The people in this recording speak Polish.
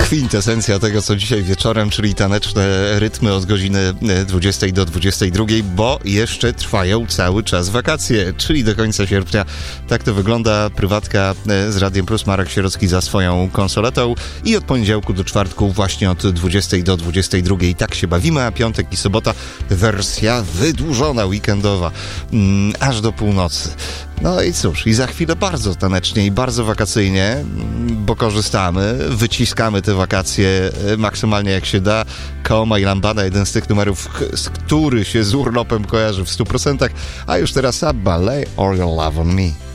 kwintesencja tego, co dzisiaj wieczorem, czyli taneczne rytmy od godziny 20 do 22, bo jeszcze trwają cały czas wakacje, czyli do końca sierpnia. Tak to wygląda. Prywatka z Radiem Plus, Marek Sierocki za swoją konsoletą i od poniedziałku do czwartku właśnie od 20 do 22. Tak się bawimy, a piątek i sobota wersja wydłużona, weekendowa, aż do północy. No i cóż, i za chwilę bardzo tanecznie i bardzo wakacyjnie, bo korzystamy, wyciskamy te wakacje maksymalnie jak się da. Kaoma i Lambada, jeden z tych numerów, który się z urlopem kojarzy w 100%, a już teraz Abba, Lay All Your Love on Me.